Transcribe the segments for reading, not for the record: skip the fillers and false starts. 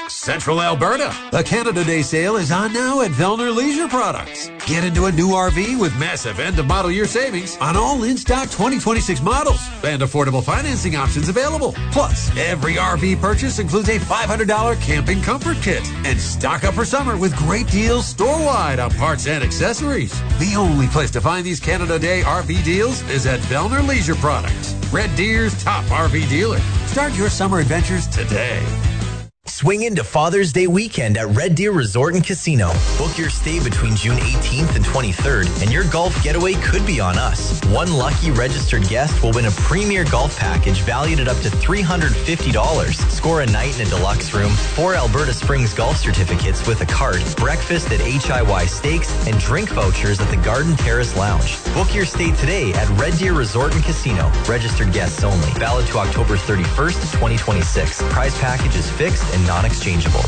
Central Alberta. The Canada Day sale is on now at Vellner Leisure Products. Get into a new RV with massive end-of-model year savings on all in-stock 2026 models and affordable financing options available. Plus, every RV purchase includes a $500 camping comfort kit. And stock up for summer with great deals store-wide on parts and accessories. The only place to find these Canada Day RV deals is at Vellner Leisure Products, Red Deer's top RV dealer. Start your summer adventures today. Swing into Father's Day weekend at Red Deer Resort and Casino. Book your stay between June 18th and 23rd, and your golf getaway could be on us. One lucky registered guest will win a premier golf package valued at up to $350. Score a night in a deluxe room, 4 Alberta Springs golf certificates with a card, breakfast at HIY Steaks, and drink vouchers at the Garden Terrace Lounge. Book your stay today at Red Deer Resort and Casino. Registered guests only. Valid to October 31st, 2026. Prize package is fixed and non-exchangeable.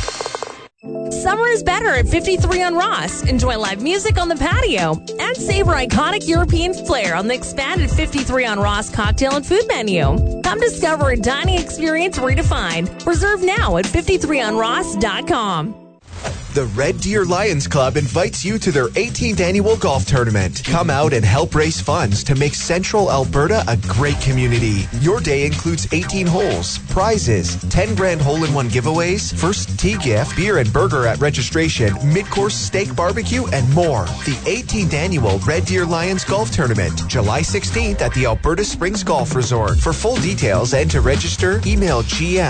Summer is better at 53 on Ross. Enjoy live music on the patio and savor iconic European flair on the expanded 53 on Ross cocktail and food menu. Come discover a dining experience redefined. Reserve now at 53onross.com. The Red Deer Lions Club invites you to their 18th annual golf tournament. Come out and help raise funds to make Central Alberta a great community. Your day includes 18 holes, prizes, 10 grand hole-in-one giveaways, first tee gift, beer and burger at registration, mid-course steak barbecue, and more. The 18th annual Red Deer Lions Golf Tournament, July 16th at the Alberta Springs Golf Resort. For full details and to register, email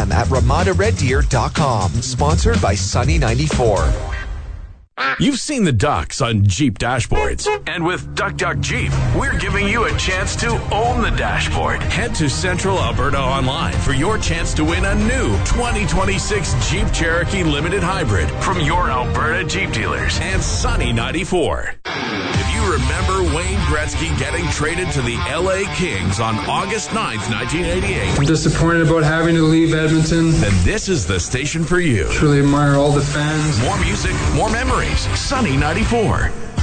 gm@ramadareddeer.com. Sponsored by Sunny 94. You've seen the ducks on Jeep dashboards. And with Duck Duck Jeep, we're giving you a chance to own the dashboard. Head to Central Alberta Online for your chance to win a new 2026 Jeep Cherokee Limited Hybrid from your Alberta Jeep dealers and Sunny 94. If you remember Wayne Gretzky getting traded to the LA Kings on August 9th, 1988. I'm disappointed about having to leave Edmonton. Then this is the station for you. Truly admire all the fans. More music, more memories. Sunny 94.